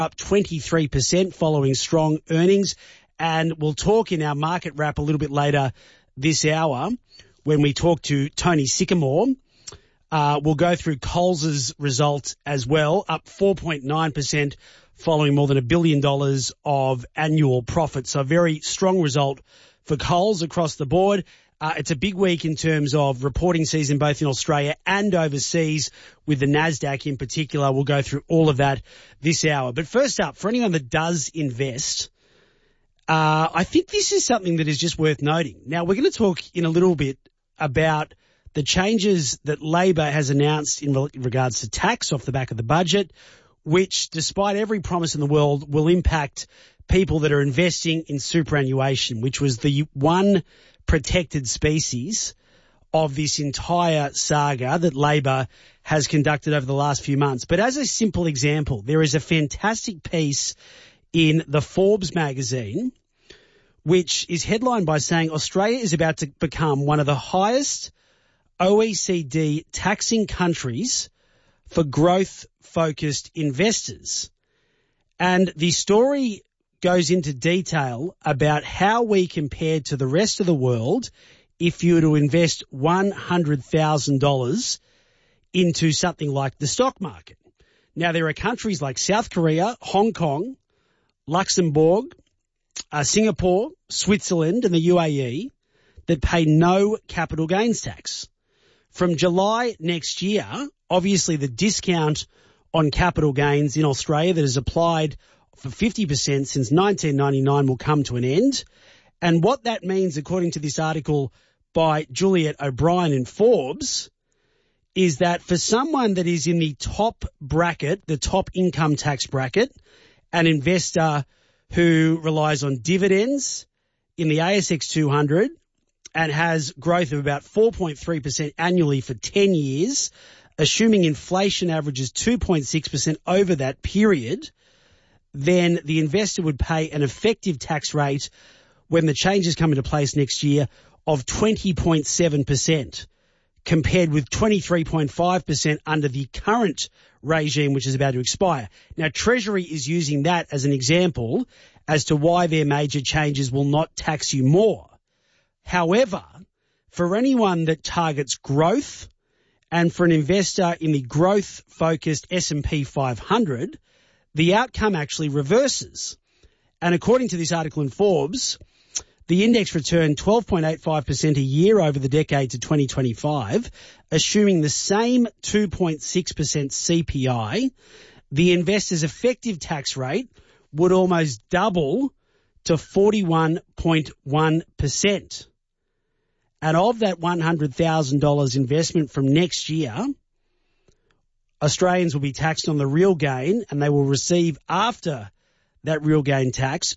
up 23% following strong earnings. And we'll talk in our market wrap a little bit later this hour when we talk to Tony Sycamore. We'll go through Coles' results as well, up 4.9% following more than $1 billion of annual profit. So a very strong result for Coles across the board. It's a big week in terms of reporting season, both in Australia and overseas, with the NASDAQ in particular. We'll go through all of that this hour. But first up, for anyone that does invest, I think this is something that is just worth noting. Now, we're going to talk in a little bit about the changes that Labor has announced in regards to tax off the back of the budget, which, despite every promise in the world, will impact people that are investing in superannuation, which was the one protected species of this entire saga that Labor has conducted over the last few months. But as a simple example, there is a fantastic piece in the Forbes magazine, which is headlined by saying Australia is about to become one of the highest OECD taxing countries for growth-focused investors. And the story goes into detail about how we compare to the rest of the world if you were to invest $100,000 into something like the stock market. Now, there are countries like South Korea, Hong Kong, Luxembourg, Singapore, Switzerland and the UAE that pay no capital gains tax. From July next year, obviously the discount on capital gains in Australia that is applied for 50% since 1999 will come to an end. And what that means, according to this article by Juliet O'Brien in Forbes, is that for someone that is in the top bracket, the top income tax bracket, an investor who relies on dividends in the ASX 200 and has growth of about 4.3% annually for 10 years, assuming inflation averages 2.6% over that period, then the investor would pay an effective tax rate when the changes come into place next year of 20.7%, compared with 23.5% under the current regime, which is about to expire. Now, Treasury is using that as an example as to why their major changes will not tax you more. However, for anyone that targets growth and for an investor in the growth-focused S&P 500, the outcome actually reverses. And according to this article in Forbes, the index returned 12.85% a year over the decade to 2025, assuming the same 2.6% CPI. The investor's effective tax rate would almost double to 41.1%. And of that $100,000 investment from next year, Australians will be taxed on the real gain, and they will receive, after that real gain tax,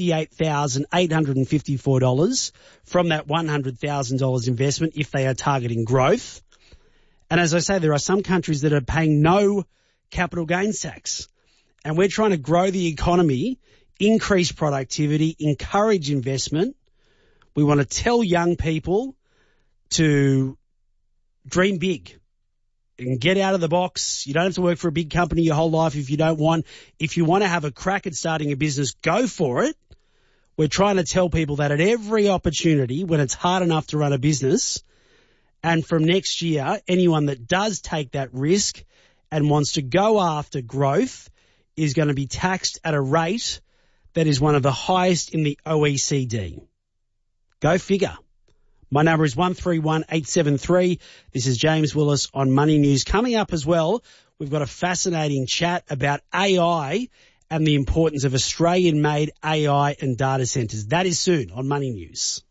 $58,854 from that $100,000 investment if they are targeting growth. And as I say, there are some countries that are paying no capital gains tax. And we're trying to grow the economy, increase productivity, encourage investment. We want to tell young people to dream big and get out of the box. You don't have to work for a big company your whole life if you don't want. If you want to have a crack at starting a business, go for it. We're trying to tell people that at every opportunity, when it's hard enough to run a business, and from next year, anyone that does take that risk and wants to go after growth is going to be taxed at a rate that is one of the highest in the OECD. Go figure. My number is 131873. This is James Willis on Money News. Coming up as well, we've got a fascinating chat about AI and the importance of Australian-made AI and data centres. That is soon on Money News.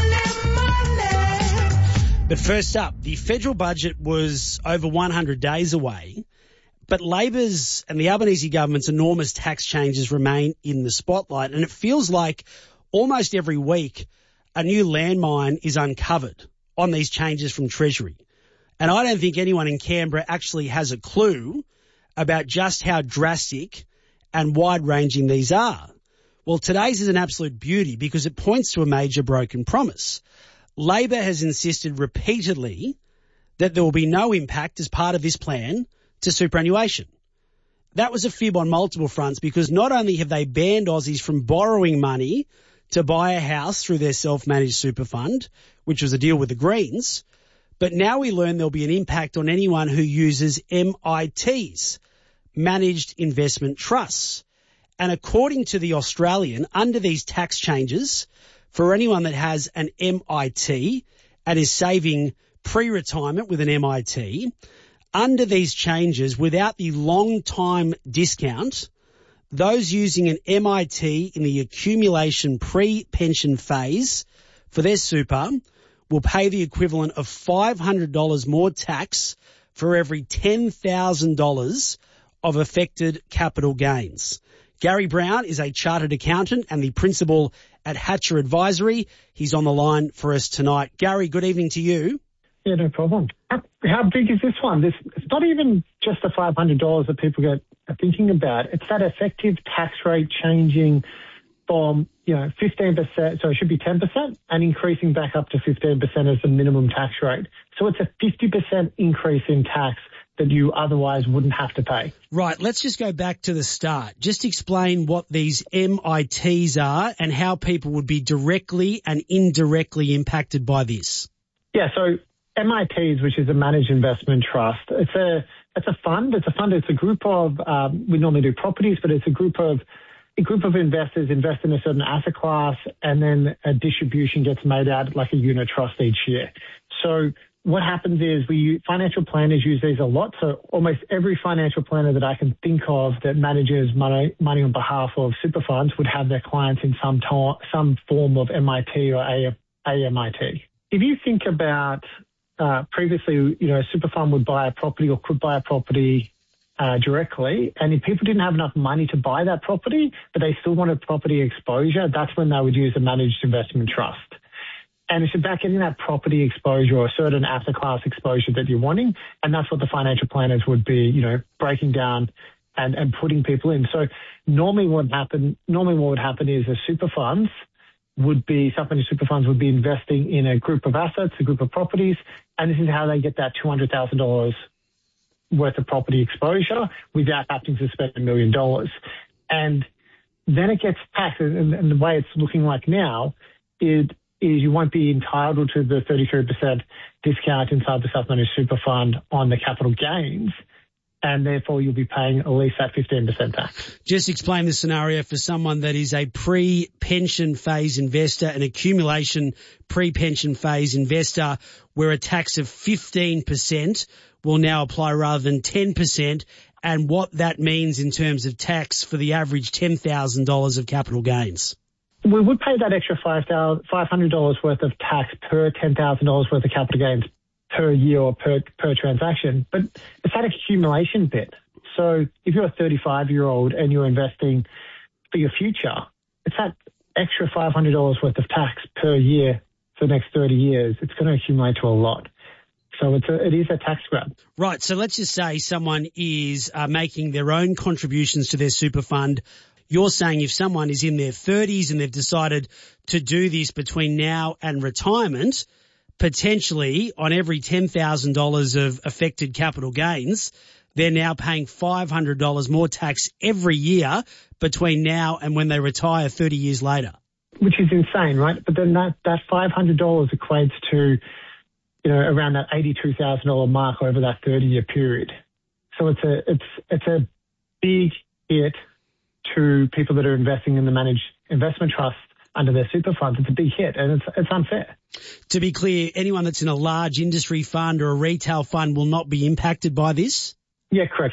But first up, the federal budget was over 100 days away, but Labor's and the Albanese government's enormous tax changes remain in the spotlight, and it feels like almost every week a new landmine is uncovered on these changes from Treasury. And I don't think anyone in Canberra actually has a clue about just how drastic and wide-ranging these are. Well, today's is an absolute beauty because it points to a major broken promise. Labor has insisted repeatedly that there will be no impact as part of this plan to superannuation. that was a fib on multiple fronts because not only have they banned Aussies from borrowing money to buy a house through their self-managed super fund, which was a deal with the Greens, but now we learn there'll be an impact on anyone who uses MITs, managed investment trusts. And according to the Australian, under these tax changes, for anyone that has an MIT and is saving pre-retirement with an MIT, under these changes, without the long-time discount, those using an MIT in the accumulation pre-pension phase for their super will pay the equivalent of $500 more tax for every $10,000 of affected capital gains. Gary Brown is a chartered accountant and the principal at Hatcher Advisory. He's on the line for us tonight. Gary, good evening to you. Yeah, no problem. How big is this one? It's not even just the $500 that people are thinking about. It's that effective tax rate changing from 15%, so it should be 10%, and increasing back up to 15% as the minimum tax rate. So it's a 50% increase in tax that you otherwise wouldn't have to pay. Right, let's just go back to the start. Just explain what these MITs are and how people would be directly and indirectly impacted by this. Yeah, so MITs, which is a managed investment trust, it's a fund. It's a group of we normally do properties, but it's a group of investors invest in a certain asset class, and then a distribution gets made out like a unit trust each year. So what happens is financial planners use these a lot. So almost every financial planner that I can think of that manages money on behalf of super funds would have their clients in some form of MIT or AMIT. If you think about previously, a super fund would buy a property or could buy a property directly, and if people didn't have enough money to buy that property, but they still wanted property exposure, that's when they would use a managed investment trust. And it's about getting that property exposure or a certain asset class exposure that you're wanting, and that's what the financial planners would be, breaking down and putting people in. So normally what would happen is self-managed super funds would be investing in a group of assets, a group of properties, and this is how they get that $200,000 worth of property exposure without having to spend $1 million. And then it gets taxed, and the way it's looking like now is you won't be entitled to the 33% discount inside the self-managed super fund on the capital gains, and therefore you'll be paying at least that 15% tax. Just explain the scenario for someone that is a pre-pension phase investor, an accumulation pre-pension phase investor, where a tax of 15% will now apply rather than 10%, and what that means in terms of tax for the average $10,000 of capital gains. We would pay that extra $500 worth of tax per $10,000 worth of capital gains per year or per transaction, but it's that accumulation bit. So if you're a 35-year-old and you're investing for your future, it's that extra $500 worth of tax per year for the next 30 years. It's going to accumulate to a lot. So it is a tax grab. Right. So let's just say someone is making their own contributions to their super fund. You're saying if someone is in their 30s and they've decided to do this between now and retirement, potentially on every $10,000 of affected capital gains, they're now paying $500 more tax every year between now and when they retire 30 years later. Which is insane, right? But then that $500 equates to around that $82,000 mark over that 30-year period. So it's a big hit to people that are investing in the managed investment trust under their super funds. It's a big hit, and it's unfair. To be clear, anyone that's in a large industry fund or a retail fund will not be impacted by this? Yeah, correct.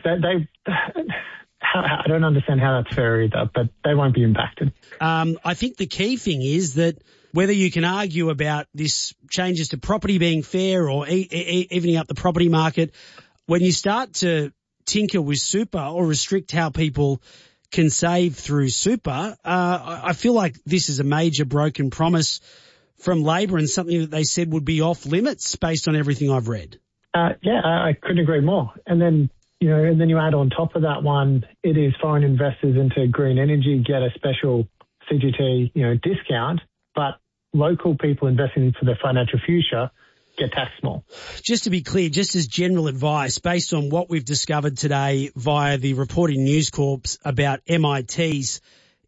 I don't understand how that's fair either, but they won't be impacted. I think the key thing is that whether you can argue about this changes to property being fair or evening up the property market, when you start to tinker with super or restrict how people can save through super, I feel like this is a major broken promise from Labor and something that they said would be off limits based on everything I've read. I couldn't agree more. And then you add on top of that one, it is foreign investors into green energy get a special CGT, discount, but local people investing for their financial future get taxed more. Just to be clear, just as general advice, based on what we've discovered today via the reporting News Corps about MITs,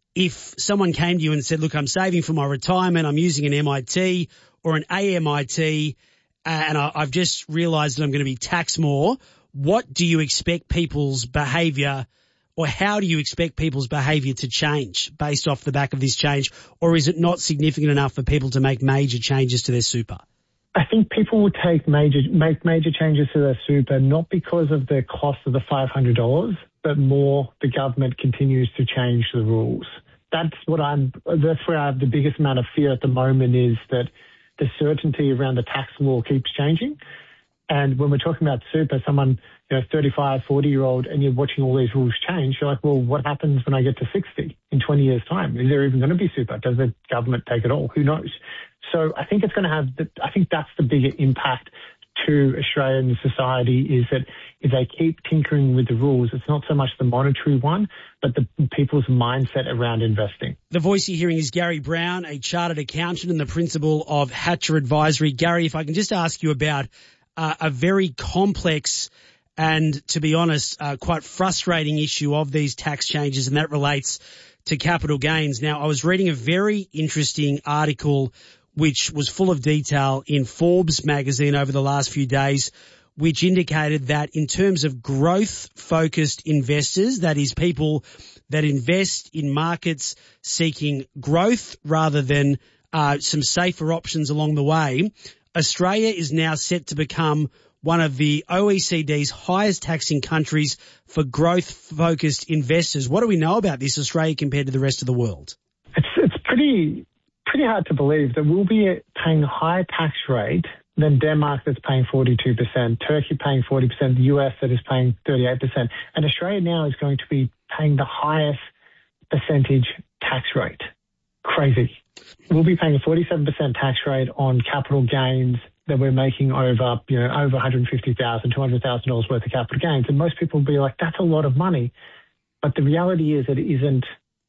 if someone came to you and said, look, I'm saving for my retirement, I'm using an MIT or an AMIT, and I've just realised that I'm going to be taxed more, what do you expect people's behaviour, or how do you expect people's behaviour to change based off the back of this change? Or is it not significant enough for people to make major changes to their super? I think people will make major changes to their super, not because of the cost of the $500, but more the government continues to change the rules. That's where I have the biggest amount of fear at the moment, is that the certainty around the tax law keeps changing. And when we're talking about super, someone, 35, 40-year-old, and you're watching all these rules change, you're like, well, what happens when I get to 60 in 20 years' time? Is there even going to be super? Does the government take it all? Who knows? So I think it's going to have, I think that's the bigger impact to Australian society, is that if they keep tinkering with the rules, it's not so much the monetary one, but the people's mindset around investing. The voice you're hearing is Gary Brown, a chartered accountant and the principal of Hatcher Advisory. Gary, if I can just ask you about a very complex and, to be honest, quite frustrating issue of these tax changes, and that relates to capital gains. Now, I was reading a very interesting article which was full of detail in Forbes magazine over the last few days, which indicated that in terms of growth-focused investors, that is people that invest in markets seeking growth rather than some safer options along the way, Australia is now set to become one of the OECD's highest taxing countries for growth-focused investors. What do we know about this, Australia, compared to the rest of the world? It's pretty hard to believe that we'll be paying a higher tax rate than Denmark, that's paying 42%, Turkey paying 40%, the US that is paying 38%. And Australia now is going to be paying the highest percentage tax rate. Crazy. We'll be paying a 47% tax rate on capital gains that we're making over $150,000, $200,000 worth of capital gains. And most people will be like, that's a lot of money. But the reality is that it isn't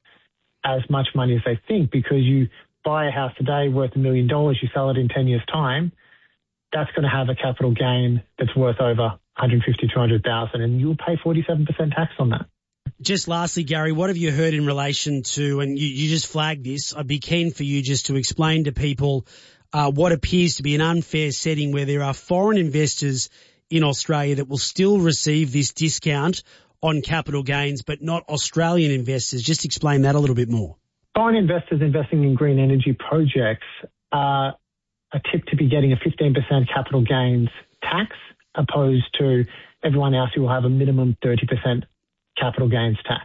as much money as they think, because you buy a house today worth $1 million, you sell it in 10 years' time, that's going to have a capital gain that's worth over $150,000, $200,000, and you'll pay 47% tax on that. Just lastly, Gary, what have you heard in relation to, and you just flagged this, I'd be keen for you just to explain to people what appears to be an unfair setting where there are foreign investors in Australia that will still receive this discount on capital gains, but not Australian investors. Just explain that a little bit more. Foreign investors investing in green energy projects are tipped to be getting a 15% capital gains tax, opposed to everyone else who will have a minimum 30% capital gains tax.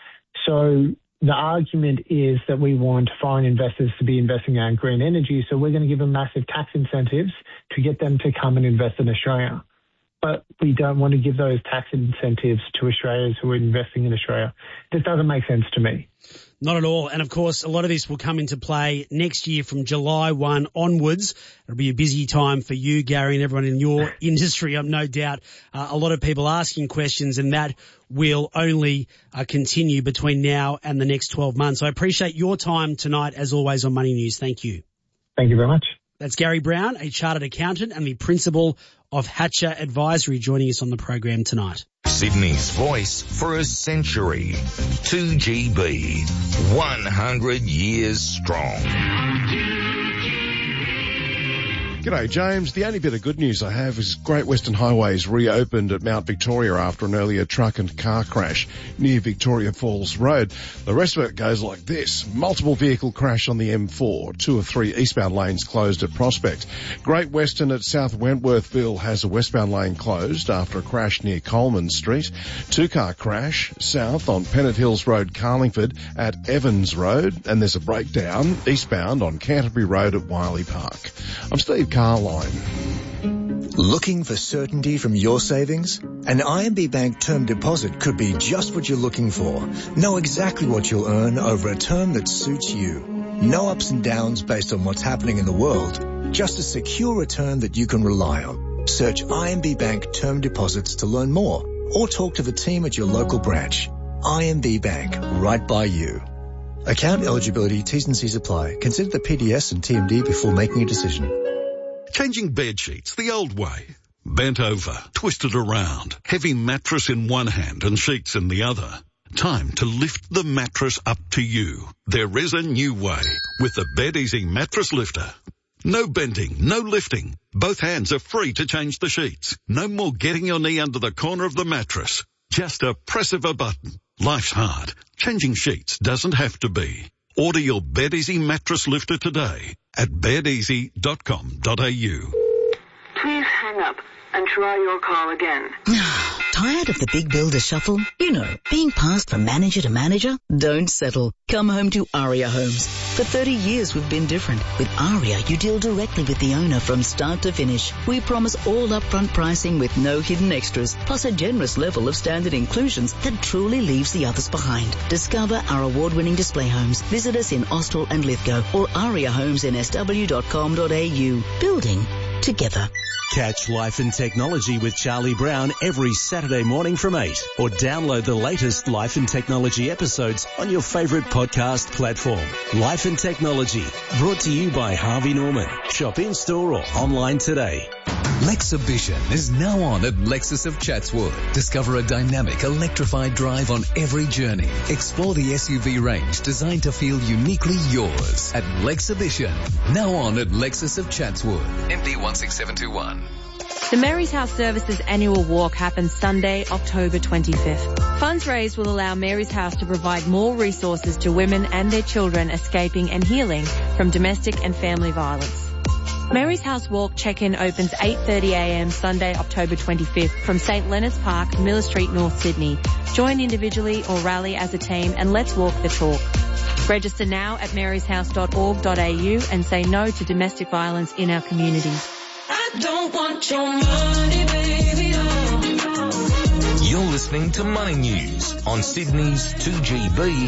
So the argument is that we want foreign investors to be investing in green energy, so we're going to give them massive tax incentives to get them to come and invest in Australia. But we don't want to give those tax incentives to Australians who are investing in Australia. This doesn't make sense to me. Not at all. And, of course, a lot of this will come into play next year from July 1 onwards. It'll be a busy time for you, Gary, and everyone in your industry. I've no doubt a lot of people asking questions, and that will only continue between now and the next 12 months. I appreciate your time tonight, as always, on Money News. Thank you. Thank you very much. That's Gary Brown, a chartered accountant and the principal of Hatcher Advisory, joining us on the program tonight. Sydney's voice for a century. 2GB, 100 years strong. G'day, James. The only bit of good news I have is Great Western Highway's reopened at Mount Victoria after an earlier truck and car crash near Victoria Falls Road. The rest of it goes like this. Multiple vehicle crash on the M4, 2 of 3 eastbound lanes closed at Prospect. Great Western at South Wentworthville has a westbound lane closed after a crash near Coleman Street. 2-car crash south on Pennant Hills Road, Carlingford at Evans Road, and there's a breakdown eastbound on Canterbury Road at Wiley Park. I'm Steve Carline. Looking for certainty from your savings? An IMB Bank term deposit could be just what you're looking for. Know exactly what you'll earn over a term that suits you. No ups and downs based on what's happening in the world. Just a secure return that you can rely on. Search IMB Bank term deposits to learn more, or talk to the team at your local branch. IMB Bank, right by you. Account eligibility, T's and C's apply. Consider the PDS and TMD before making a decision. Changing bed sheets the old way. Bent over, twisted around, heavy mattress in one hand and sheets in the other. Time to lift the mattress up to you. There is a new way with the BedEasy Mattress Lifter. No bending, no lifting. Both hands are free to change the sheets. No more getting your knee under the corner of the mattress. Just a press of a button. Life's hard. Changing sheets doesn't have to be. Order your BedEasy Mattress Lifter today at bedeasy.com.au. Please hang up and try your call again. Tired of the big builder shuffle? You know, being passed from manager to manager? Don't settle. Come home to Aria Homes. For 30 years we've been different. With Aria, you deal directly with the owner from start to finish. We promise all upfront pricing with no hidden extras, plus a generous level of standard inclusions that truly leaves the others behind. Discover our award-winning display homes. Visit us in Austral and Lithgow or ariahomesnsw.com.au. Building together. Catch Life and Technology with Charlie Brown every Saturday morning from 8 or download the latest Life and Technology episodes on your favourite podcast platform. Life and Technology, brought to you by Harvey Norman. Shop in-store or online today. Lexibition is now on at Lexus of Chatswood. Discover a dynamic, electrified drive on every journey. Explore the SUV range designed to feel uniquely yours at Lexibition. Now on at Lexus of Chatswood. MD 16721. The Mary's House Services annual walk happens Sunday, October 25th. Funds raised will allow Mary's House to provide more resources to women and their children escaping and healing from domestic and family violence. Mary's House Walk check-in opens 8:30am Sunday, October 25th from St Leonard's Park, Miller Street, North Sydney. Join individually or rally as a team and let's walk the talk. Register now at maryshouse.org.au and say no to domestic violence in our communities. I don't want your money, baby. You're listening to Money News on Sydney's 2GB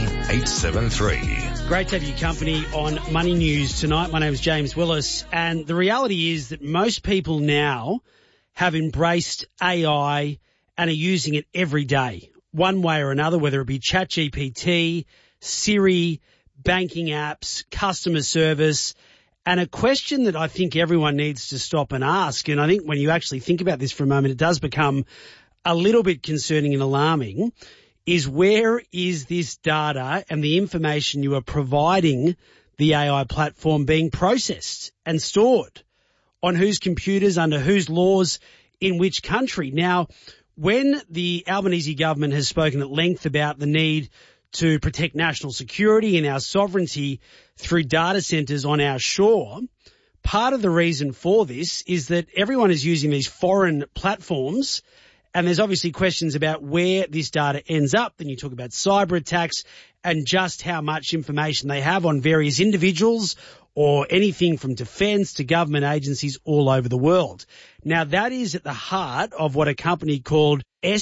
873. Great to have your company on Money News tonight. My name is James Willis, and the reality is that most people now have embraced AI and are using it every day, one way or another, whether it be ChatGPT, Siri, banking apps, customer service. And a question that I think everyone needs to stop and ask, and I think when you actually think about this for a moment, it does become a little bit concerning and alarming, is where is this data and the information you are providing the AI platform being processed and stored? On whose computers, under whose laws, in which country? Now, when the Albanese government has spoken at length about the need to protect national security and our sovereignty through data centres on our shore, part of the reason for this is that everyone is using these foreign platforms. And there's obviously questions about where this data ends up. Then you talk about cyber attacks and just how much information they have on various individuals or anything from defence to government agencies all over the world. Now, that is at the heart of what a company called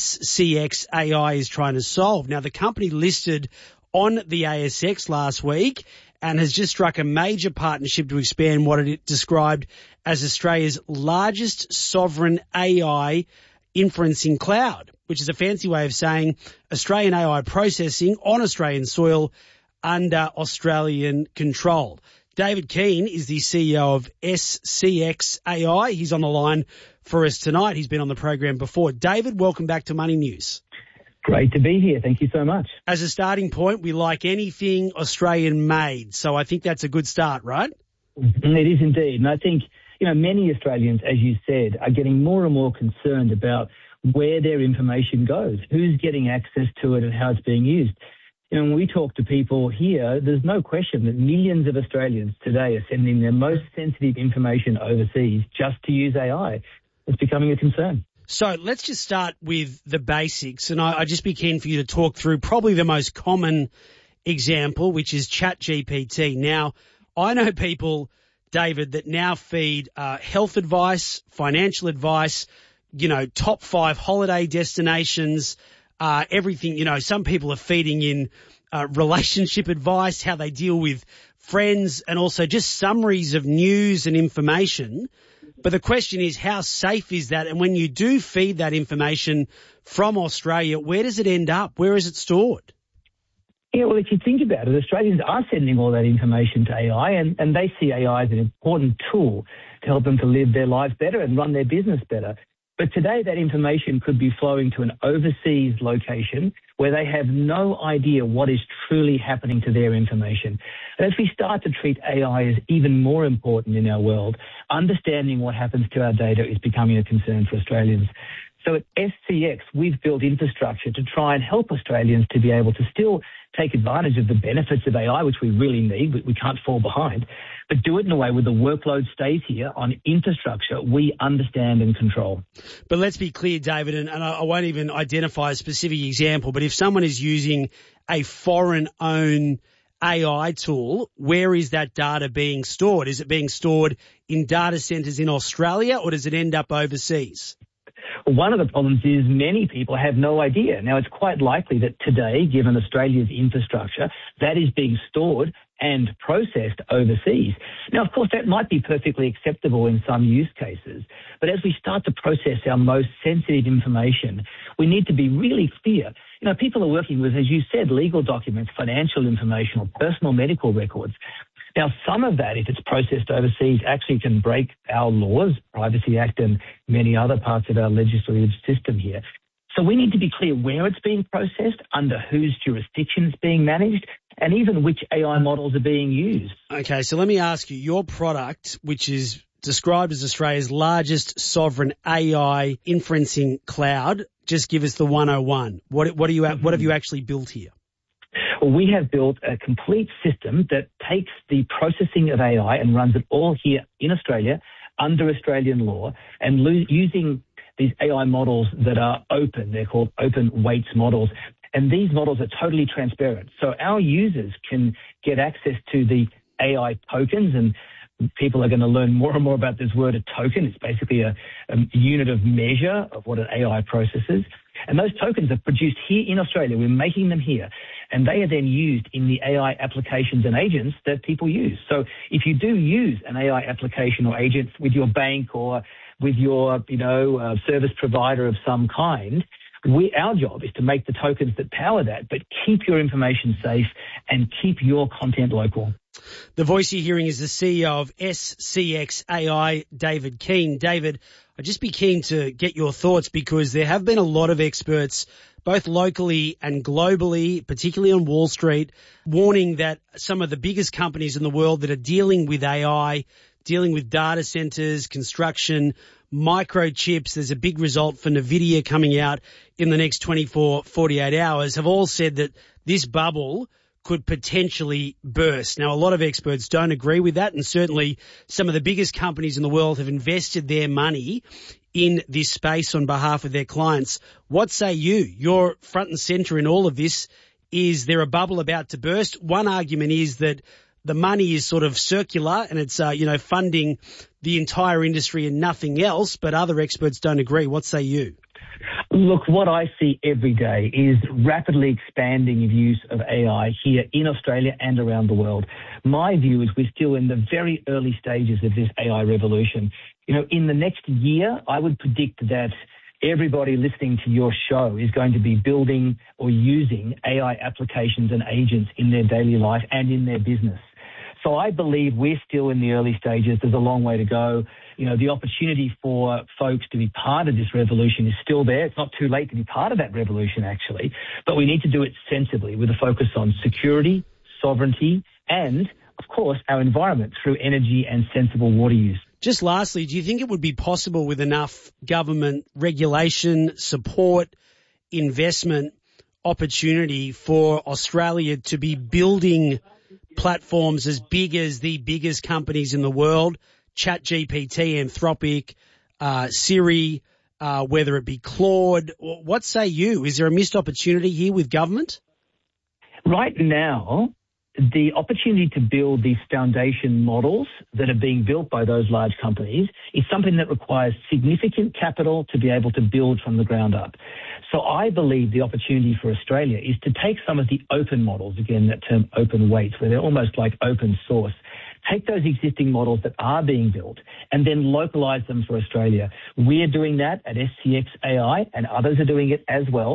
SCX AI is trying to solve. Now, the company listed on the ASX last week and has just struck a major partnership to expand what it described as Australia's largest sovereign AI inferencing cloud, which is a fancy way of saying Australian AI processing on Australian soil under Australian control. David Keane is the CEO of SCX AI. He's on the line for us tonight. He's been on the program before. David, welcome back to Money News. Great to be here. Thank you so much. As a starting point, we like anything Australian made. So I think that's a good start, right? It is indeed. And I think, many Australians, as you said, are getting more and more concerned about where their information goes, who's getting access to it and how it's being used. When we talk to people here, there's no question that millions of Australians today are sending their most sensitive information overseas just to use AI. It's becoming a concern. So let's just start with the basics, and I'd just be keen for you to talk through probably the most common example, which is ChatGPT. Now, I know people, David, that now feed health advice, financial advice, top 5 holiday destinations, everything. Some people are feeding in relationship advice, how they deal with friends, and also just summaries of news and information. But the question is, how safe is that? And when you do feed that information from Australia, where does it end up? Where is it stored? Yeah, well, if you think about it, Australians are sending all that information to AI, and they see AI as an important tool to help them to live their lives better and run their business better. But today, that information could be flowing to an overseas location where they have no idea what is truly happening to their information. And as we start to treat AI as even more important in our world, understanding what happens to our data is becoming a concern for Australians. So at SCX, we've built infrastructure to try and help Australians to be able to still take advantage of the benefits of AI, which we really need. We can't fall behind, but do it in a way where the workload stays here on infrastructure we understand and control. But let's be clear, David, and I won't even identify a specific example, but if someone is using a foreign-owned AI tool, where is that data being stored? Is it being stored in data centres in Australia, or does it end up overseas? One of the problems is many people have no idea. Now, it's quite likely that today, given Australia's infrastructure, that is being stored and processed overseas. Now, of course, that might be perfectly acceptable in some use cases, but as we start to process our most sensitive information, we need to be really clear. You know, people are working with, as you said, legal documents, financial information, or personal medical records. Now, some of that, if it's processed overseas, actually can break our laws, Privacy Act and many other parts of our legislative system here. So we need to be clear where it's being processed, under whose jurisdiction it's being managed, and even which AI models are being used. Okay, so let me ask you, your product, which is described as Australia's largest sovereign AI inferencing cloud, just give us the 101. What have you actually built here? We have built a complete system that takes the processing of AI and runs it all here in Australia under Australian law, and using these AI models that are open. They're called open weights models. And these models are totally transparent. So our users can get access to the AI tokens, and people are going to learn more and more about this word, a token. It's basically a unit of measure of what an AI processes. And those tokens are produced here in Australia. We're making them here. And they are then used in the AI applications and agents that people use. So if you do use an AI application or agent with your bank or with your, service provider of some kind, our job is to make the tokens that power that, but keep your information safe and keep your content local. The voice you're hearing is the CEO of SCX AI, David Keane. David, I'd just be keen to get your thoughts, because there have been a lot of experts, both locally and globally, particularly on Wall Street, warning that some of the biggest companies in the world that are dealing with AI, dealing with data centers, construction, microchips, there's a big result for NVIDIA coming out in the next 24, 48 hours, have all said that this bubble could potentially burst. Now, a lot of experts don't agree with that, and certainly some of the biggest companies in the world have invested their money in this space on behalf of their clients. What say you? You're front and center in all of this. Is there a bubble about to burst? One argument is that the money is sort of circular and it's, funding the entire industry and nothing else, but other experts don't agree. What say you? Look, what I see every day is rapidly expanding use of AI here in Australia and around the world. My view is we're still in the very early stages of this AI revolution. In the next year, I would predict that everybody listening to your show is going to be building or using AI applications and agents in their daily life and in their business. So I believe we're still in the early stages. There's a long way to go. The opportunity for folks to be part of this revolution is still there. It's not too late to be part of that revolution, actually, but we need to do it sensibly with a focus on security, sovereignty, and, of course, our environment through energy and sensible water use. Just lastly, do you think it would be possible with enough government regulation, support, investment, opportunity for Australia to be building platforms as big as the biggest companies in the world, ChatGPT, Anthropic, Siri, whether it be Claude? What say you? Is there a missed opportunity here with government? Right now, the opportunity to build these foundation models that are being built by those large companies is something that requires significant capital to be able to build from the ground up. So I believe the opportunity for Australia is to take some of the open models, again, that term open weights, where they're almost like open source, take those existing models that are being built and then localize them for Australia. We're doing that at SCX AI, and others are doing it as well.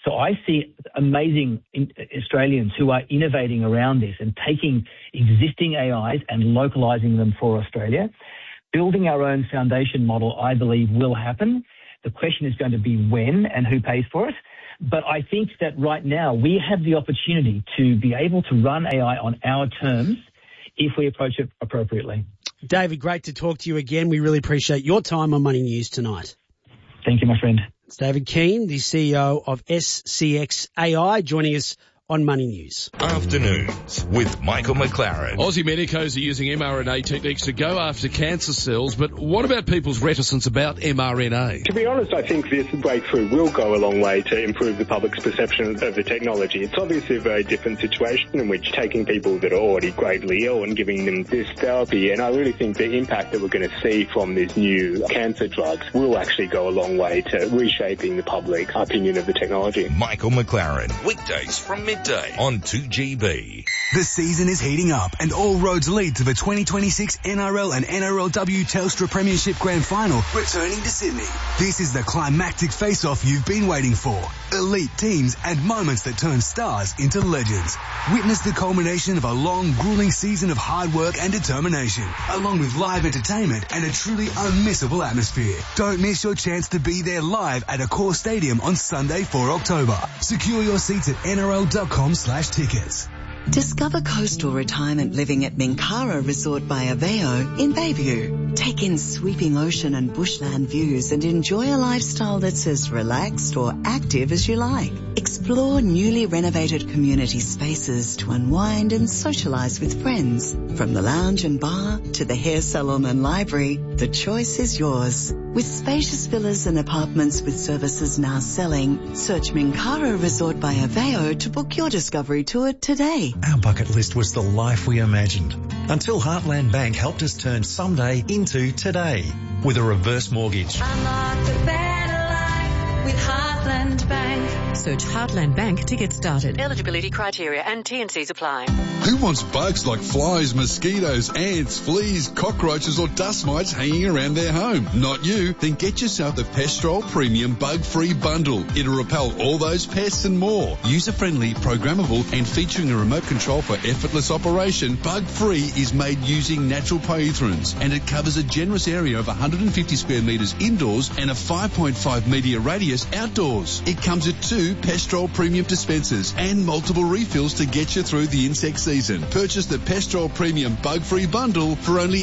So I see amazing Australians who are innovating around this and taking existing AIs and localizing them for Australia. Building our own foundation model, I believe, will happen. The question is going to be when and who pays for it. But I think that right now we have the opportunity to be able to run AI on our terms if we approach it appropriately. David, great to talk to you again. We really appreciate your time on Money News tonight. Thank you, my friend. It's David Keane, the CEO of SCX AI, joining us on Money News. Afternoons with Michael McLaren. Aussie medicos are using mRNA techniques to go after cancer cells, but what about people's reticence about mRNA? To be honest, I think this breakthrough will go a long way to improve the public's perception of the technology. It's obviously a very different situation in which taking people that are already gravely ill and giving them this therapy, and I really think the impact that we're going to see from these new cancer drugs will actually go a long way to reshaping the public's opinion of the technology. Michael McLaren, weekdays from midday on 2GB. The season is heating up and all roads lead to the 2026 NRL and NRLW Telstra Premiership Grand Final returning to Sydney. This is the climactic face-off you've been waiting for. Elite teams and moments that turn stars into legends. Witness the culmination of a long, grueling season of hard work and determination, along with live entertainment and a truly unmissable atmosphere. Don't miss your chance to be there live at Accor Stadium on Sunday, 4 October. Secure your seats at nrl.com/tickets. Discover coastal retirement living at Minkara Resort by Aveo in Bayview. Take in sweeping ocean and bushland views and enjoy a lifestyle that's as relaxed or active as you like. Explore newly renovated community spaces to unwind and socialise with friends. From the lounge and bar to the hair salon and library, the choice is yours. With spacious villas and apartments with services now selling, search Minkara Resort by Aveo to book your discovery tour today. Our bucket list was the life we imagined, until Heartland Bank helped us turn someday into today with a reverse mortgage. Unlock the better life with Heartland Bank. Search Heartland Bank to get started. Eligibility criteria and T&Cs apply. Who wants bugs like flies, mosquitoes, ants, fleas, cockroaches or dust mites hanging around their home? Not you. Then get yourself the Pestrol Premium Bug-Free Bundle. It'll repel all those pests and more. User-friendly, programmable and featuring a remote control for effortless operation, Bug-Free is made using natural pyrethrins and it covers a generous area of 150 square metres indoors and a 5.5 metre radius outdoors. It comes with 2 Pestrol Premium dispensers and multiple refills to get you through the insect season. Purchase the Pestrol Premium Bug-Free Bundle for only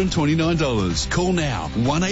$129. Call now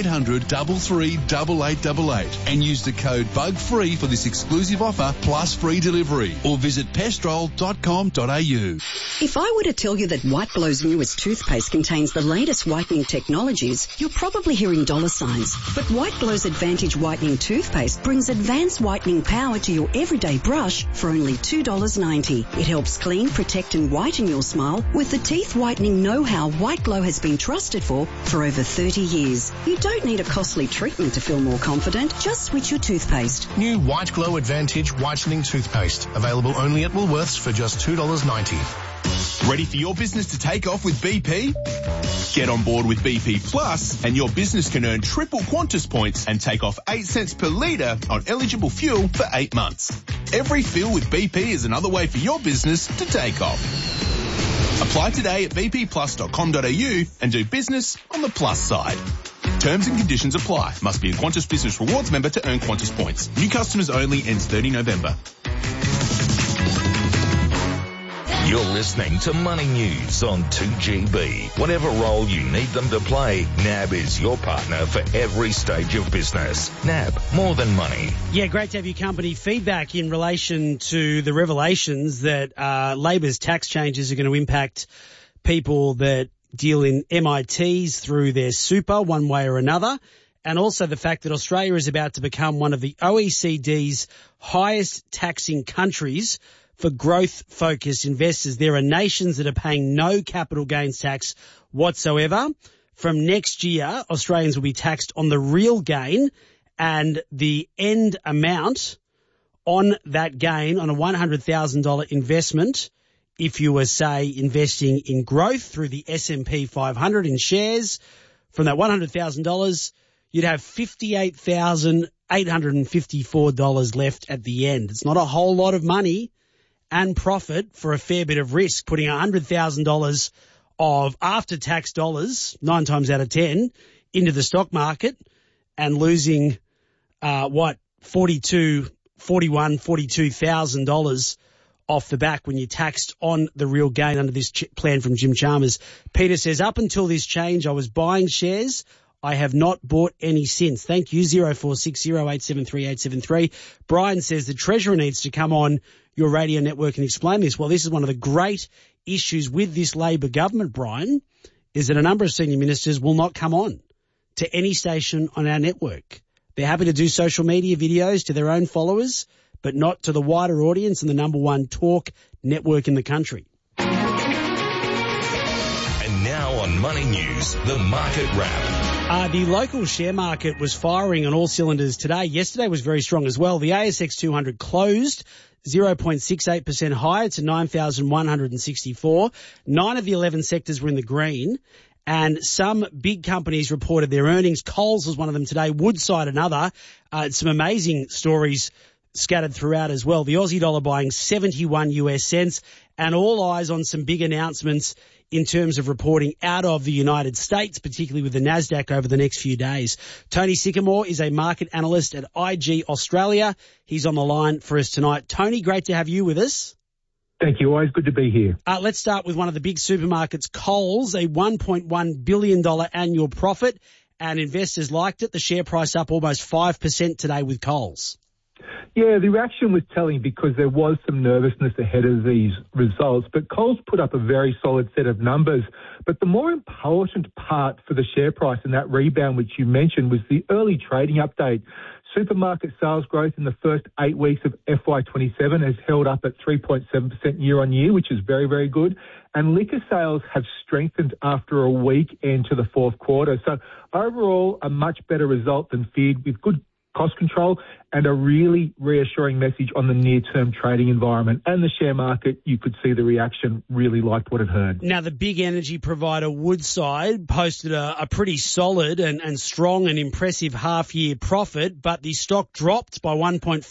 1-800-338888 and use the code BUGFREE for this exclusive offer plus free delivery or visit pestrol.com.au. If I were to tell you that White Glow's newest toothpaste contains the latest whitening technologies, you're probably hearing dollar signs. But White Glow's Advantage Whitening Toothpaste brings advanced whitening power to your everyday brush for only $2.90. It helps clean, protect and whiten your smile with the teeth whitening know-how White Glow has been trusted for over 30 years. You don't need a costly treatment to feel more confident. Just switch your toothpaste. New White Glow Advantage Whitening Toothpaste. Available only at Woolworths for just $2.90. Ready for your business to take off with BP? Get on board with BP Plus and your business can earn triple Qantas points and take off 8 cents per litre on eligible fuel for 8 months. Every fill with BP is another way for your business to take off. Apply today at bpplus.com.au and do business on the plus side. Terms and conditions apply. Must be a Qantas Business Rewards member to earn Qantas points. New customers only, ends 30 November. You're listening to Money News on 2GB. Whatever role you need them to play, NAB is your partner for every stage of business. NAB, more than money. Yeah, great to have your company. Feedback in relation to the revelations that Labor's tax changes are going to impact people that deal in MITs through their super one way or another, and also the fact that Australia is about to become one of the OECD's highest taxing countries for growth-focused investors. There are nations that are paying no capital gains tax whatsoever. From next year, Australians will be taxed on the real gain and the end amount on that gain on a $100,000 investment. If you were, say, investing in growth through the S&P 500 in shares, from that $100,000, you'd have $58,000 $854 left at the end. It's not a whole lot of money and profit for a fair bit of risk, putting $100,000 of after-tax dollars, 9 times out of 10, into the stock market and losing, $42,000 off the back when you're taxed on the real gain under this plan from Jim Chalmers. Peter says, up until this change, I was buying shares. I have not bought any since. Thank you, 0460873873. Brian says the Treasurer needs to come on your radio network and explain this. Well, this is one of the great issues with this Labor government, Brian, is that a number of senior ministers will not come on to any station on our network. They're happy to do social media videos to their own followers, but not to the wider audience and the number one talk network in the country. And now on Money News, the Market Wrap. The local share market was firing on all cylinders today. Yesterday was very strong as well. The ASX 200 closed 0.68% higher to 9,164. 9 of the 11 sectors were in the green. And some big companies reported their earnings. Coles was one of them today. Woodside another. Some amazing stories scattered throughout as well. The Aussie dollar buying 71 US cents, and all eyes on some big announcements in terms of reporting out of the United States, particularly with the NASDAQ over the next few days. Tony Sycamore is a market analyst at IG Australia. He's on the line for us tonight. Tony, great to have you with us. Thank you. Always good to be here. Let's start with one of the big supermarkets, Coles, a $1.1 billion annual profit, and investors liked it. The share price up almost 5% today with Coles. Yeah, the reaction was telling because there was some nervousness ahead of these results, but Coles put up a very solid set of numbers. But the more important part for the share price and that rebound which you mentioned was the early trading update. Supermarket sales growth in the first 8 weeks of FY27 has held up at 3.7% year on year, which is very, very good. And liquor sales have strengthened after a weak end to the fourth quarter. So overall, a much better result than feared with good cost control and a really reassuring message on the near-term trading environment. And the share market, you could see the reaction, really liked what it heard. Now, the big energy provider Woodside posted a pretty solid and strong and impressive half-year profit, but the stock dropped by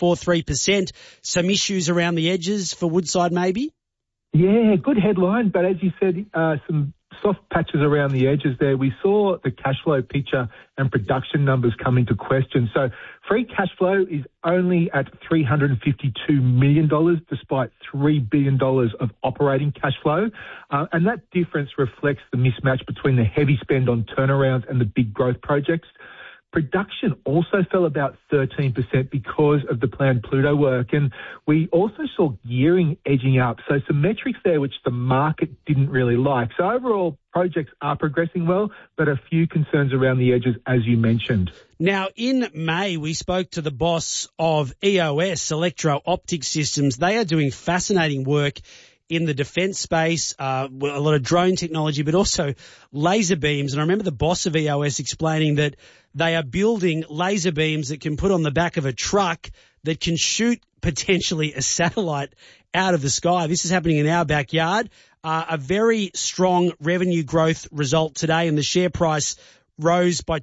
1.43%. Some issues around the edges for Woodside maybe? Yeah, good headline, but as you said, some soft patches around the edges there. We saw the cash flow picture and production numbers come into question. So free cash flow is only at $352 million despite $3 billion of operating cash flow. And that difference reflects the mismatch between the heavy spend on turnarounds and the big growth projects. Production also fell about 13% because of the planned Pluto work. And we also saw gearing edging up. So some metrics there which the market didn't really like. So overall, projects are progressing well, but a few concerns around the edges, as you mentioned. Now, in May, we spoke to the boss of EOS, Electro-Optic Systems. They are doing fascinating work in the defence space, a lot of drone technology, but also laser beams. And I remember the boss of EOS explaining that they are building laser beams that can put on the back of a truck that can shoot potentially a satellite out of the sky. This is happening in our backyard. A very strong revenue growth result today, and the share price rose by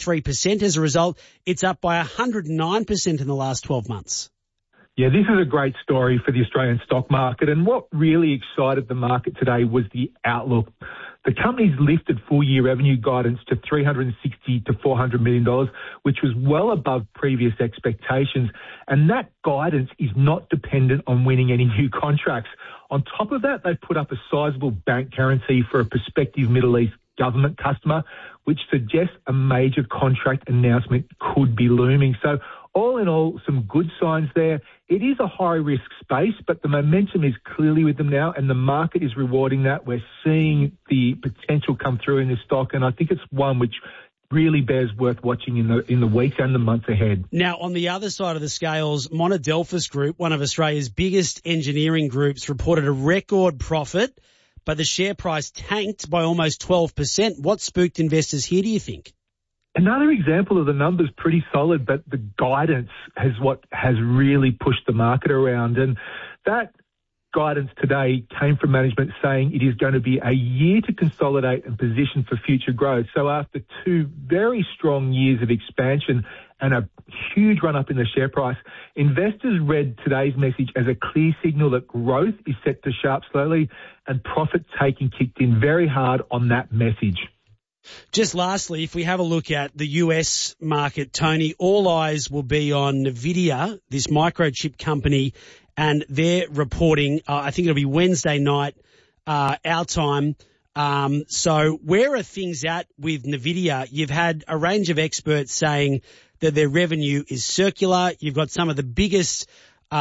23% as a result. It's up by 109% in the last 12 months. Yeah, this is a great story for the Australian stock market, and what really excited the market today was the outlook. The company's lifted full-year revenue guidance to $360 to $400 million, which was well above previous expectations, and that guidance is not dependent on winning any new contracts. On top of that, they put up a sizable bank guarantee for a prospective Middle East government customer, which suggests a major contract announcement could be looming. So all in all, some good signs there. It is a high-risk space, but the momentum is clearly with them now, and the market is rewarding that. We're seeing the potential come through in this stock, and I think it's one which really bears worth watching in the weeks and the months ahead. Now, on the other side of the scales, Monadelphous Group, one of Australia's biggest engineering groups, reported a record profit, but the share price tanked by almost 12%. What spooked investors here, do you think? Another example of the numbers pretty solid, but the guidance has what has really pushed the market around. And that guidance today came from management saying it is going to be a year to consolidate and position for future growth. So after 2 very strong years of expansion and a huge run-up in the share price, investors read today's message as a clear signal that growth is set to sharp slowly and profit-taking kicked in very hard on that message. Just lastly, if we have a look at the US market, Tony, all eyes will be on NVIDIA, this microchip company, and they're reporting, I think it'll be Wednesday night, our time. So where are things at with NVIDIA? You've had a range of experts saying that their revenue is circular. You've got some of the biggest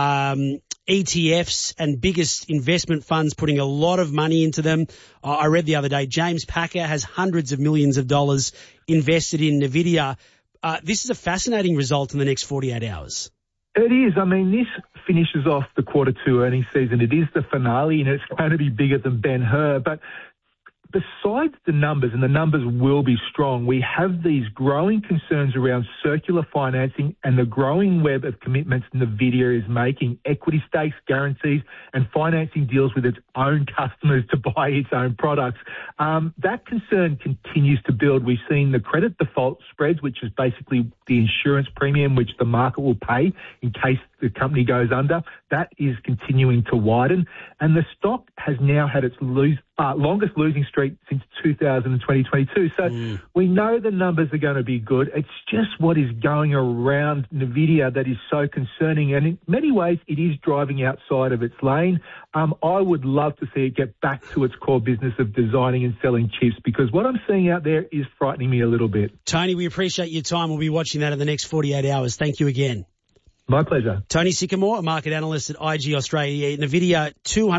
ETFs and biggest investment funds putting a lot of money into them. I read the other day, James Packer has hundreds of millions of dollars invested in NVIDIA. This is a fascinating result in the next 48 hours. It is. I mean, this finishes off the Q2 earnings season. It is the finale, and it's going to be bigger than Ben-Hur. But besides the numbers, and the numbers will be strong, we have these growing concerns around circular financing and the growing web of commitments NVIDIA is making, equity stakes, guarantees, and financing deals with its own customers to buy its own products. That concern continues to build. We've seen the credit default spreads, which is basically the insurance premium which the market will pay in case the company goes under. That is continuing to widen. And the stock has now had its longest losing streak since 2022. So we know the numbers are going to be good. It's just what is going around NVIDIA that is so concerning. And in many ways, it is driving outside of its lane. I would love to see it get back to its core business of designing and selling chips, because what I'm seeing out there is frightening me a little bit. Tony, we appreciate your time. We'll be watching that in the next 48 hours. Thank you again. My pleasure. Tony Sycamore, a market analyst at IG Australia. NVIDIA,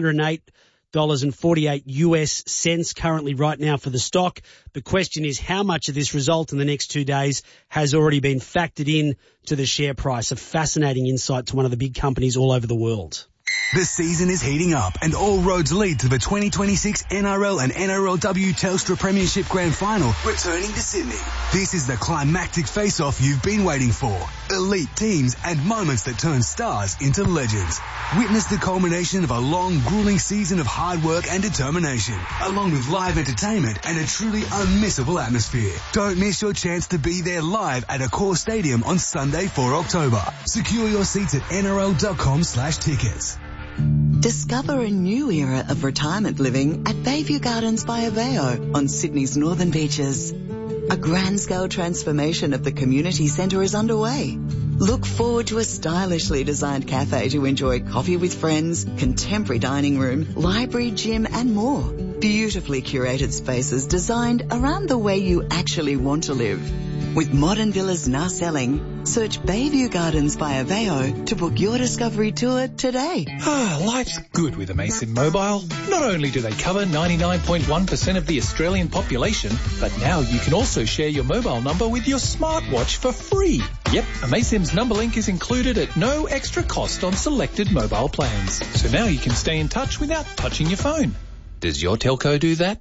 $208.48 US cents currently right now for the stock. The question is how much of this result in the next 2 days has already been factored in to the share price. A fascinating insight to one of the big companies all over the world. The season is heating up and all roads lead to the 2026 NRL and NRLW Telstra Premiership Grand Final returning to Sydney. This is the climactic face-off you've been waiting for. Elite teams and moments that turn stars into legends. Witness the culmination of a long, grueling season of hard work and determination, along with live entertainment and a truly unmissable atmosphere. Don't miss your chance to be there live at Accor Stadium on Sunday, 4 October. Secure your seats at nrl.com/tickets. Discover a new era of retirement living at Bayview Gardens by Aveo on Sydney's northern beaches. A grand-scale transformation of the community centre is underway. Look forward to a stylishly designed cafe to enjoy coffee with friends, contemporary dining room, library, gym and more. Beautifully curated spaces designed around the way you actually want to live. With modern villas now selling, search Bayview Gardens by Aveo to book your discovery tour today. Life's good with Amaysim Mobile. Not only do they cover 99.1% of the Australian population, but now you can also share your mobile number with your smartwatch for free. Yep, Amaysim's number link is included at no extra cost on selected mobile plans. So now you can stay in touch without touching your phone. Does your telco do that?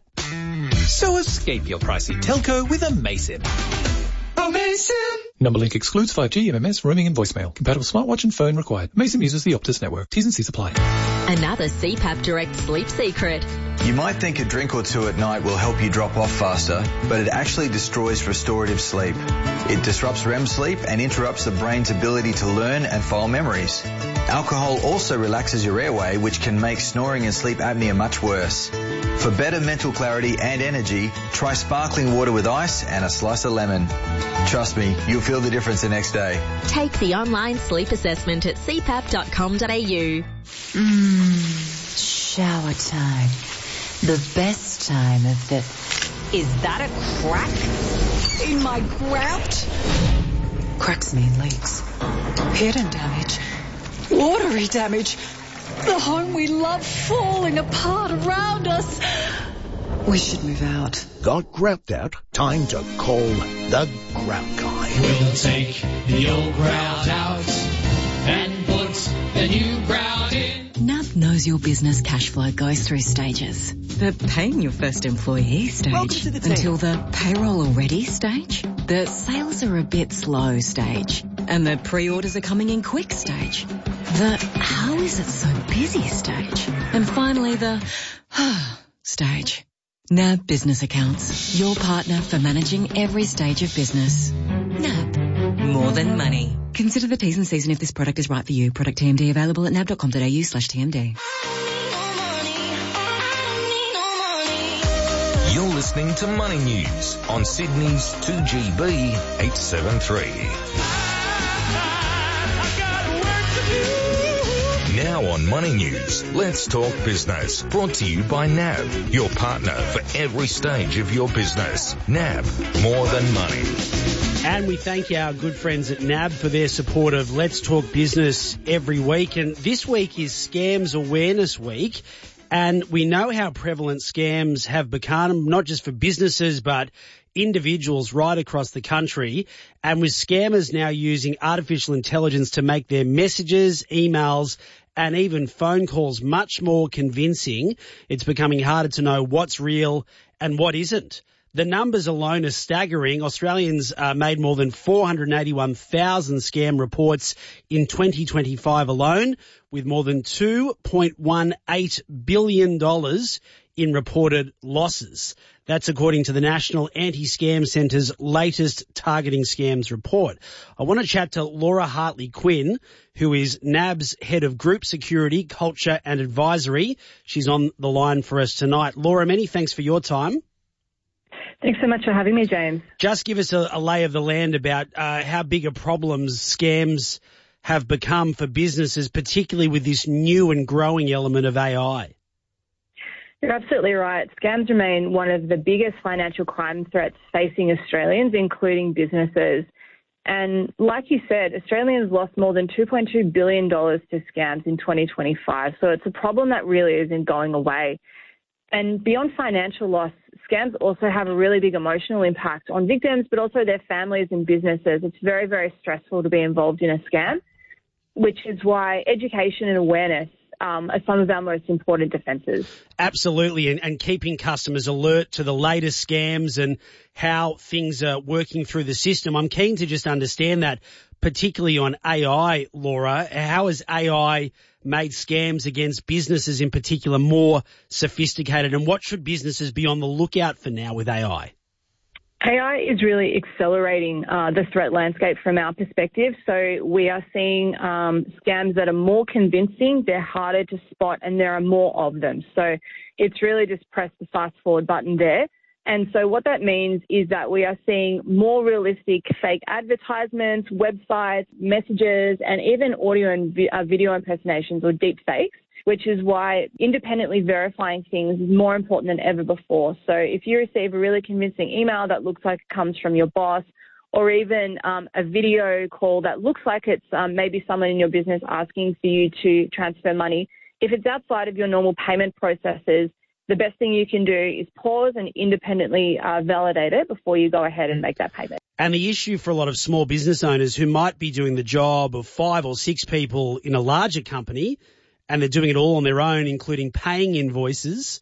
So escape your pricey telco with Amaysim. Amaysim! Number link excludes 5G, MMS, roaming and voicemail. Compatible smartwatch and phone required. Amaysim uses the Optus network. T's and C's apply. Another CPAP Direct sleep secret. You might think a drink or two at night will help you drop off faster, but it actually destroys restorative sleep. It disrupts REM sleep and interrupts the brain's ability to learn and file memories. Alcohol also relaxes your airway, which can make snoring and sleep apnea much worse. For better mental clarity and energy, try sparkling water with ice and a slice of lemon. Trust me, you'll feel the difference the next day. Take the online sleep assessment at cpap.com.au. Shower time. The best time of the... Is that a crack in my grout? Cracks mean leaks. Hidden damage. Watery damage. The home we love falling apart around us. We should move out. Got grout out? Time to call the Grout Guy. We'll take the old grout out and put the new grout in. NAB knows your business cash flow goes through stages. The paying your first employee stage until the payroll already stage. The sales are a bit slow stage. And the pre-orders are coming in quick stage. The how is it so busy stage. And finally the stage. NAB Business Accounts, your partner for managing every stage of business. NAB, more than money. Consider the T's and C's and if this product is right for you. Product TMD available at nab.com.au/TMD. You're listening to Money News on Sydney's 2GB 873. Now on Money News, let's talk business. Brought to you by NAB, your partner for every stage of your business. NAB, more than money. And we thank our good friends at NAB for their support of Let's Talk Business every week. And this week is Scams Awareness Week. And we know how prevalent scams have become, not just for businesses, but individuals right across the country. And with scammers now using artificial intelligence to make their messages, emails, and even phone calls much more convincing, it's becoming harder to know what's real and what isn't. The numbers alone are staggering. Australians made more than 481,000 scam reports in 2025 alone, with more than $2.18 billion in reported losses. That's according to the National Anti-Scam Centre's latest Targeting Scams report. I want to chat to Laura Hartley-Quinn, who is NAB's Head of Group Security, Culture and Advisory. She's on the line for us tonight. Laura, many thanks for your time. Thanks so much for having me, James. Just give us a lay of the land about how big a problem scams have become for businesses, particularly with this new and growing element of AI. You're absolutely right. Scams remain one of the biggest financial crime threats facing Australians, including businesses. And like you said, Australians lost more than $2.2 billion to scams in 2025. So it's a problem that really isn't going away. And beyond financial loss, scams also have a really big emotional impact on victims, but also their families and businesses. It's very, very stressful to be involved in a scam, which is why education and awareness are some of our most important defences. Absolutely, and keeping customers alert to the latest scams and how things are working through the system. I'm keen to just understand that, particularly on AI, Laura. How has AI made scams against businesses in particular more sophisticated, and what should businesses be on the lookout for now with AI? AI is really accelerating the threat landscape from our perspective. So we are seeing scams that are more convincing, they're harder to spot, and there are more of them. So it's really just press the fast forward button there. And so what that means is that we are seeing more realistic fake advertisements, websites, messages, and even audio and video impersonations or deep fakes, which is why independently verifying things is more important than ever before. So if you receive a really convincing email that looks like it comes from your boss, or even a video call that looks like it's maybe someone in your business asking for you to transfer money, if it's outside of your normal payment processes, the best thing you can do is pause and independently validate it before you go ahead and make that payment. And the issue for a lot of small business owners who might be doing the job of 5 or 6 people in a larger company, and they're doing it all on their own, including paying invoices,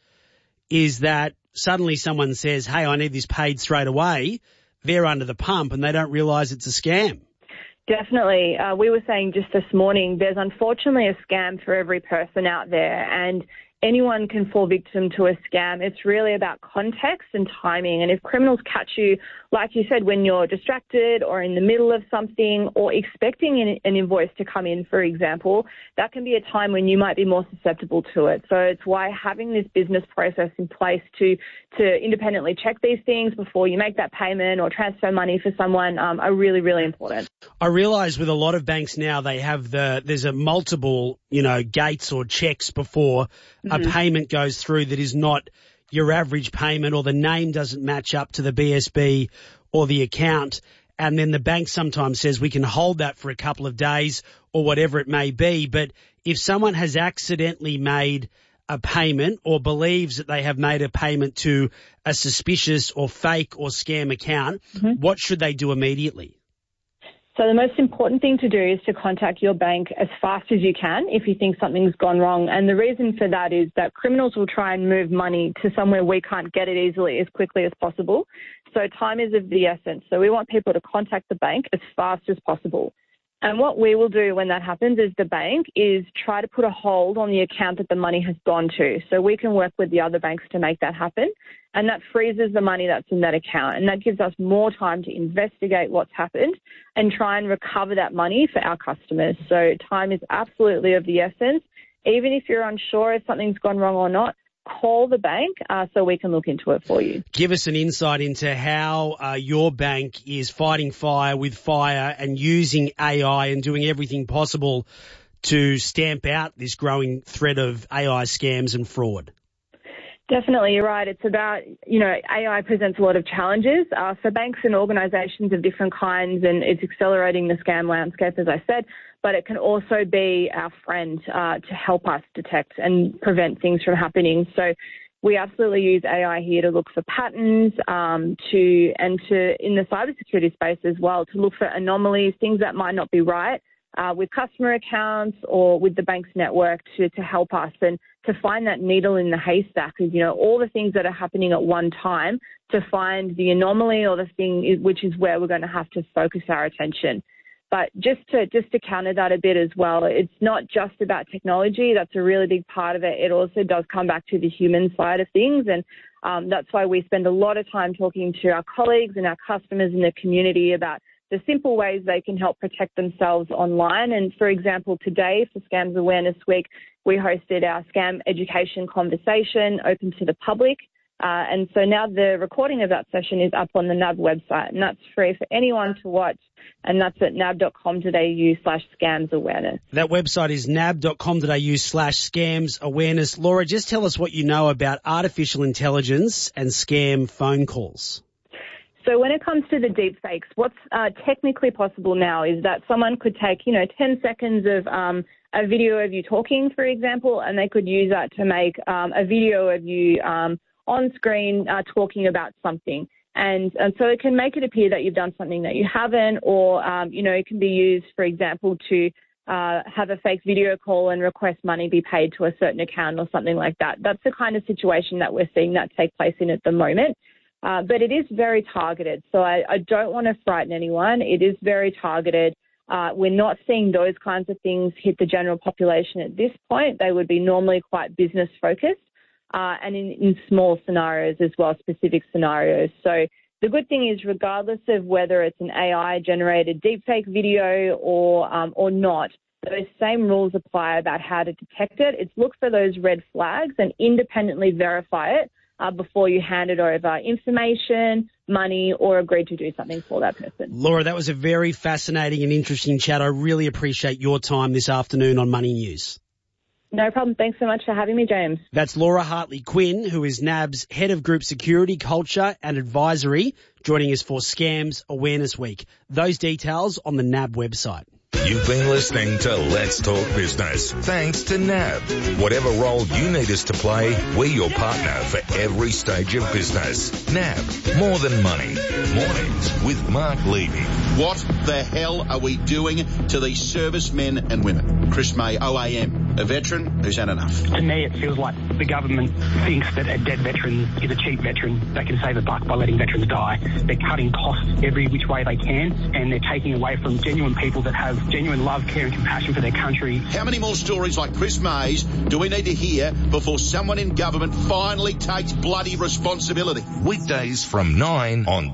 is that suddenly someone says, hey, I need this paid straight away. They're under the pump and they don't realise it's a scam. Definitely. We were saying just this morning, there's unfortunately a scam for every person out there, and anyone can fall victim to a scam. It's really about context and timing. And if criminals catch you, like you said, when you're distracted or in the middle of something or expecting an invoice to come in, for example, that can be a time when you might be more susceptible to it. So it's why having this business process in place to independently check these things before you make that payment or transfer money for someone are really, really important. I realise with a lot of banks now, they have there's a multiple, gates or checks before a payment goes through that is not your average payment, or the name doesn't match up to the BSB or the account. And then the bank sometimes says we can hold that for a couple of days or whatever it may be. But if someone has accidentally made a payment or believes that they have made a payment to a suspicious or fake or scam account, what should they do immediately? So the most important thing to do is to contact your bank as fast as you can if you think something's gone wrong. And the reason for that is that criminals will try and move money to somewhere we can't get it easily as quickly as possible. So time is of the essence. So we want people to contact the bank as fast as possible. And what we will do when that happens as the bank is try to put a hold on the account that the money has gone to. So we can work with the other banks to make that happen. And that freezes the money that's in that account. And that gives us more time to investigate what's happened and try and recover that money for our customers. So time is absolutely of the essence. Even if you're unsure if something's gone wrong or not, call the bank so we can look into it for you. Give us an insight into how your bank is fighting fire with fire and using AI and doing everything possible to stamp out this growing threat of AI scams and fraud. Definitely, you're right. It's about, AI presents a lot of challenges for banks and organisations of different kinds, and it's accelerating the scam landscape, as I said, but it can also be our friend to help us detect and prevent things from happening. So we absolutely use AI here to look for patterns, in the cybersecurity space as well, to look for anomalies, things that might not be right with customer accounts or with the bank's network to help us and to find that needle in the haystack of, all the things that are happening at one time, to find the anomaly or the thing which is where we're going to have to focus our attention. But just to counter that a bit as well, it's not just about technology. That's a really big part of it. It also does come back to the human side of things. And that's why we spend a lot of time talking to our colleagues and our customers in the community about the simple ways they can help protect themselves online. And for example, today for Scams Awareness Week, we hosted our scam education conversation open to the public. And so now the recording of that session is up on the NAB website, and that's free for anyone to watch. And that's at nab.com.au/scamsawareness. That website is nab.com.au/scamsawareness. Laura, just tell us what you know about artificial intelligence and scam phone calls. So when it comes to the deep fakes, what's technically possible now is that someone could take, 10 seconds of a video of you talking, for example, and they could use that to make a video of you on screen talking about something. And so it can make it appear that you've done something that you haven't, or, it can be used, for example, to have a fake video call and request money be paid to a certain account or something like that. That's the kind of situation that we're seeing that take place in at the moment. But it is very targeted. So I don't want to frighten anyone. It is very targeted. We're not seeing those kinds of things hit the general population at this point. They would be normally quite business focused and in small scenarios as well, specific scenarios. So the good thing is, regardless of whether it's an AI-generated deepfake video or not, those same rules apply about how to detect it. It's look for those red flags and independently verify it before you hand it over information, money, or agree to do something for that person. Laura, that was a very fascinating and interesting chat. I really appreciate your time this afternoon on Money News. No problem. Thanks so much for having me, James. That's Laura Hartley-Quinn, who is NAB's Head of Group Security, Culture and Advisory, joining us for Scams Awareness Week. Those details on the NAB website. You've been listening to Let's Talk Business. Thanks to NAB. Whatever role you need us to play, we're your partner for every stage of business. NAB, more than money. Mornings with Mark Levy. What the hell are we doing to these servicemen and women? Chris May, OAM, a veteran who's had enough. To me, it feels like the government thinks that a dead veteran is a cheap veteran. They can save a buck by letting veterans die. They're cutting costs every which way they can, and they're taking away from genuine people that have genuine love, care and compassion for their country. How many more stories like Chris May's do we need to hear before someone in government finally takes bloody responsibility? Weekdays from 9 on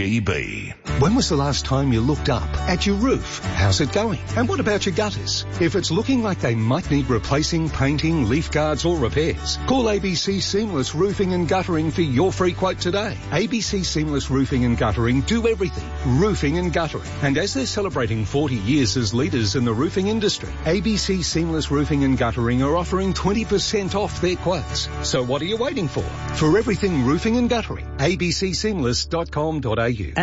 2GB. When was the last time you looked up at your roof? How's it going? And what about your gutters? If it's looking like they might need replacing, painting, leaf guards or repairs, call ABC Seamless Roofing and Guttering for your free quote today. ABC Seamless Roofing and Guttering do everything. Roofing and guttering. And as they're celebrating 40 years as leaders in the roofing industry, ABC Seamless Roofing and Guttering are offering 20% off their quotes. So what are you waiting for? For everything roofing and guttering, abcseamless.com.au.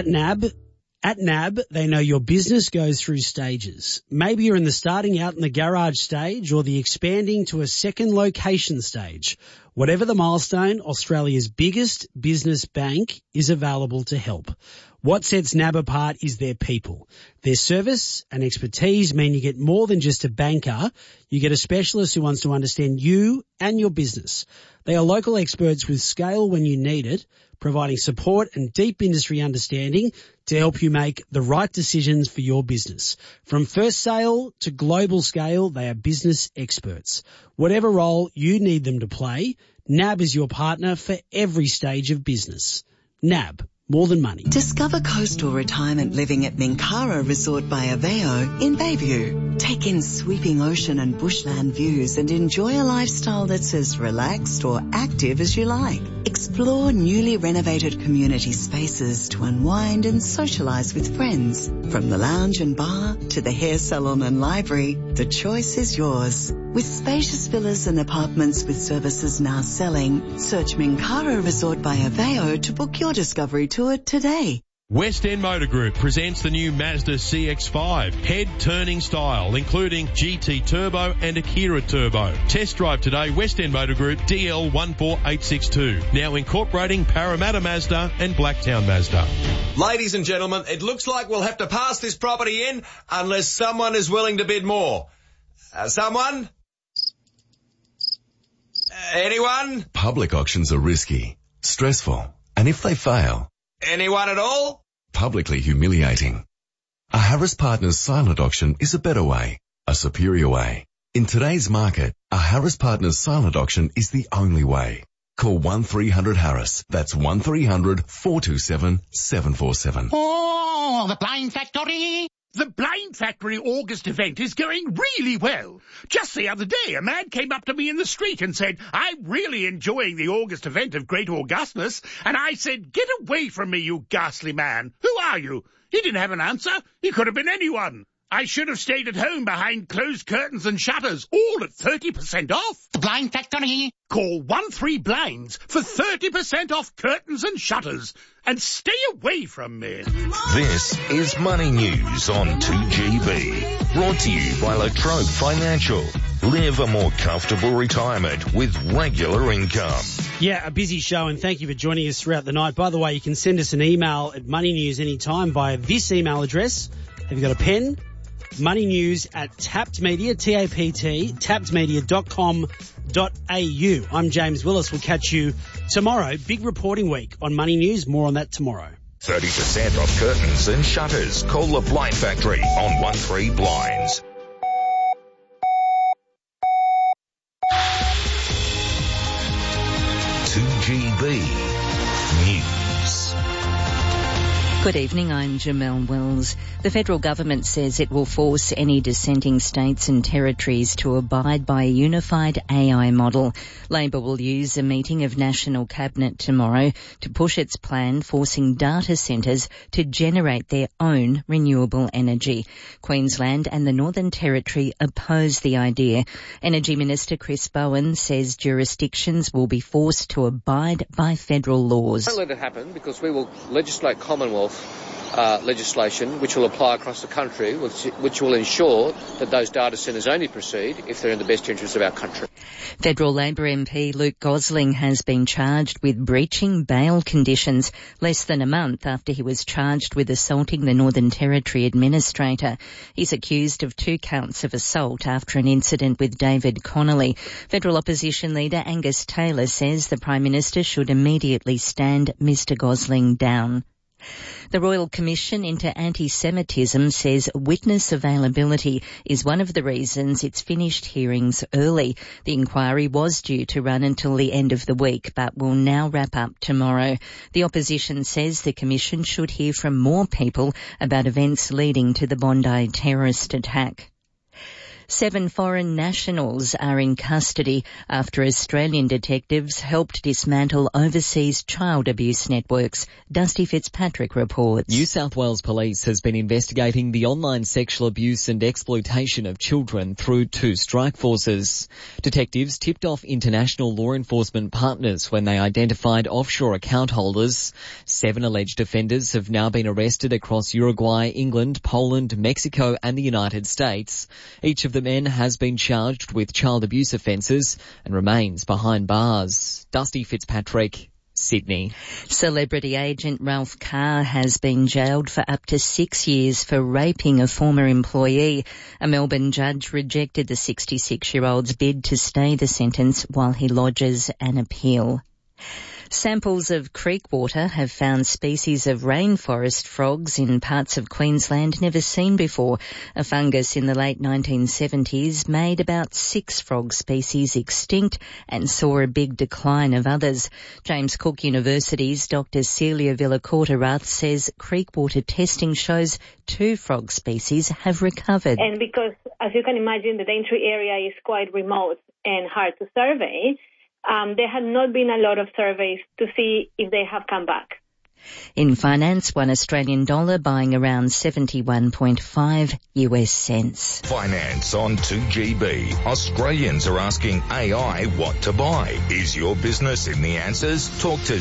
At NAB, they know your business goes through stages. Maybe you're in the starting out in the garage stage or the expanding to a second location stage. Whatever the milestone, Australia's biggest business bank is available to help. What sets NAB apart is their people. Their service and expertise mean you get more than just a banker. You get a specialist who wants to understand you and your business. They are local experts with scale when you need it, providing support and deep industry understanding to help you make the right decisions for your business. From first sale to global scale, they are business experts. Whatever role you need them to play, NAB is your partner for every stage of business. NAB. More than money. Discover coastal retirement living at Minkara Resort by Aveo in Bayview. Take in sweeping ocean and bushland views and enjoy a lifestyle that's as relaxed or active as you like. Explore newly renovated community spaces to unwind and socialise with friends. From the lounge and bar to the hair salon and library, the choice is yours. With spacious villas and apartments with services now selling, search Minkara Resort by Aveo to book your discovery tour today. West End Motor Group presents the new Mazda CX-5, head-turning style, including GT Turbo and Akira Turbo. Test drive today, West End Motor Group, DL 14862. Now incorporating Parramatta Mazda and Blacktown Mazda. Ladies and gentlemen, it looks like we'll have to pass this property in unless someone is willing to bid more. Someone? Anyone? Public auctions are risky, stressful, and if they fail... Anyone at all? Publicly humiliating. A Harris Partners silent auction is a better way, a superior way. In today's market, a Harris Partners silent auction is the only way. Call 1300-HARRIS. That's 1300-427-747. Oh, the Blind Factory! The Blind Factory August event is going really well. Just the other day, a man came up to me in the street and said, "I'm really enjoying the August event of Great Augustus." And I said, "Get away from me, you ghastly man. Who are you?" He didn't have an answer. He could have been anyone. I should have stayed at home behind closed curtains and shutters, all at 30% off. The Blind Factory. Call 13Blinds for 30% off curtains and shutters. And stay away from me. This is Money News on 2GB. Brought to you by Latrobe Financial. Live a more comfortable retirement with regular income. Yeah, a busy show, and thank you for joining us throughout the night. By the way, you can send us an email at Money News anytime via this email address. Have you got a pen? moneynews@taptmedia, T-A-P-T, taptmedia.com.au. I'm James Willis. We'll catch you tomorrow. Big reporting week on Money News. More on that tomorrow. 30% off curtains and shutters. Call the Blind Factory on 13Blinds. News. Good evening, I'm Jamelle Wells. The federal government says it will force any dissenting states and territories to abide by a unified AI model. Labor will use a meeting of National Cabinet tomorrow to push its plan forcing data centres to generate their own renewable energy. Queensland and the Northern Territory oppose the idea. Energy Minister Chris Bowen says jurisdictions will be forced to abide by federal laws. Don't let it happen because we will legislate Commonwealth legislation which will apply across the country, which will ensure that those data centres only proceed if they're in the best interests of our country. Federal Labor MP Luke Gosling has been charged with breaching bail conditions less than a month after he was charged with assaulting the Northern Territory Administrator. He's accused of 2 counts of assault after an incident with David Connolly. Federal Opposition Leader Angus Taylor says the Prime Minister should immediately stand Mr Gosling down. The Royal Commission into Anti-Semitism says witness availability is one of the reasons it's finished hearings early. The inquiry was due to run until the end of the week, but will now wrap up tomorrow. The opposition says the Commission should hear from more people about events leading to the Bondi terrorist attack. 7 foreign nationals are in custody after Australian detectives helped dismantle overseas child abuse networks. Dusty Fitzpatrick reports. New South Wales Police has been investigating the online sexual abuse and exploitation of children through 2 strike forces. Detectives tipped off international law enforcement partners when they identified offshore account holders. 7 alleged offenders have now been arrested across Uruguay, England, Poland, Mexico and the United States. Each of them the men has been charged with child abuse offences and remains behind bars. Dusty Fitzpatrick, Sydney. Celebrity agent Ralph Carr has been jailed for up to 6 years for raping a former employee. A Melbourne judge rejected the 66-year-old's bid to stay the sentence while he lodges an appeal. Samples of creek water have found species of rainforest frogs in parts of Queensland never seen before. A fungus in the late 1970s made about 6 frog species extinct and saw a big decline of others. James Cook University's Dr. Celia Villacorta-Rath says creek water testing shows 2 frog species have recovered. And because, as you can imagine, the entry area is quite remote and hard to survey, there had not been a lot of surveys to see if they have come back. In finance, $1 Australian dollar buying around 71.5 US cents. Finance on 2GB. Australians are asking AI what to buy. Is your business in the answers? Talk to